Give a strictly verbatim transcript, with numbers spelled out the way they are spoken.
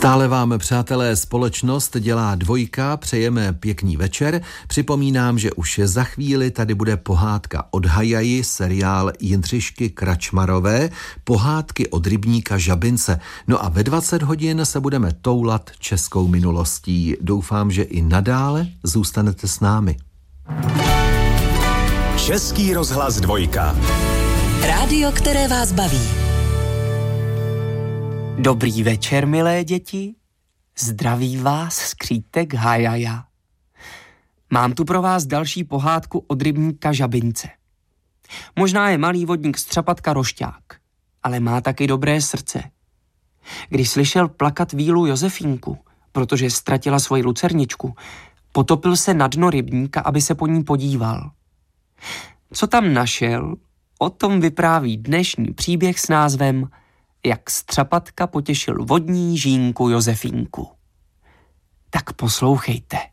Stále vám, přátelé, společnost dělá dvojka, přejeme pěkný večer. Připomínám, že už za chvíli tady bude pohádka od Hajaji, seriál Jindřišky Kračmarové, pohádky od rybníka Žabince. No a ve dvacet hodin se budeme toulat českou minulostí. Doufám, že i nadále zůstanete s námi. Český rozhlas dvojka. Rádio, které vás baví. Dobrý večer, milé děti. Zdraví vás skřítek Hajaja. Mám tu pro vás další pohádku od rybníka Žabince. Možná je malý vodník střapatka rošťák, ale má taky dobré srdce. Když slyšel plakat vílu Josefínku, protože ztratila svoji lucerničku, potopil se na dno rybníka, aby se po ní podíval. Co tam našel, o tom vypráví dnešní příběh s názvem Jak střapatka potěšil vodní žínku Josefínku. Tak poslouchejte.